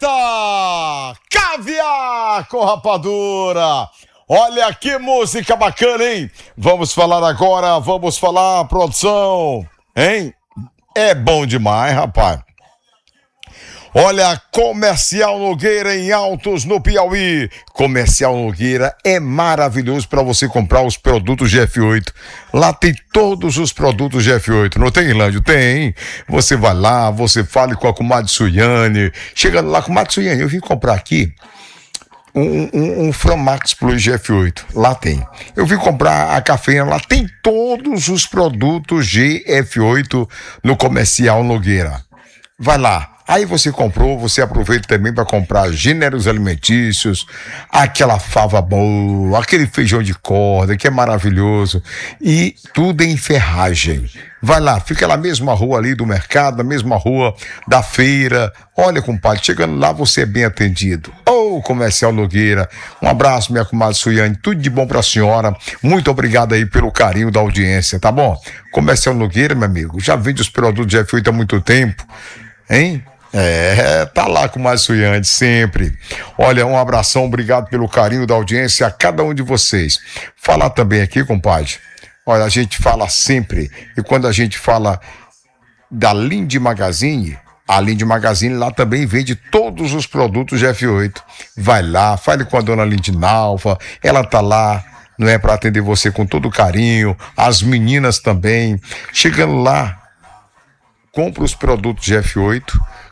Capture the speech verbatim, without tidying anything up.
Eita! Caviar com rapadura! Olha que música bacana, hein? Vamos falar agora, vamos falar, produção, hein? É bom demais, rapaz. Olha, Comercial Nogueira em Altos, no Piauí. Comercial Nogueira é maravilhoso para você comprar os produtos G F oito. Lá tem todos os produtos G F oito. Não tem, Irlândio? Tem. Você vai lá, você fale com a comadre Suiane. Chegando lá, comadre Suiane, eu vim comprar aqui um, um, um Framax Plus G F oito. Lá tem. Eu vim comprar a cafeína, lá tem todos os produtos G F oito no Comercial Nogueira. Vai lá. Aí você comprou, você aproveita também para comprar gêneros alimentícios, aquela fava boa, aquele feijão de corda que é maravilhoso, e tudo em ferragem. Vai lá, fica na mesma rua ali do mercado, na mesma rua da feira. Olha, compadre, chegando lá você é bem atendido. Ô, oh, Comercial Nogueira, um abraço, minha comadre Suiane, tudo de bom pra senhora. Muito obrigado aí pelo carinho da audiência, tá bom? Comercial Nogueira, meu amigo, já vende os produtos G F oito há muito tempo, hein? É, tá lá com mais Suiane, sempre. Olha, um abração, obrigado pelo carinho da audiência a cada um de vocês. Falar também aqui, compadre. Olha, a gente fala sempre, e quando a gente fala da Linde Magazine, a Linde Magazine lá também vende todos os produtos G F oito. Vai lá, fale com a dona Lindinalva, ela tá lá, não é, para atender você com todo carinho, as meninas também. Chegando lá, compra os produtos G F oito,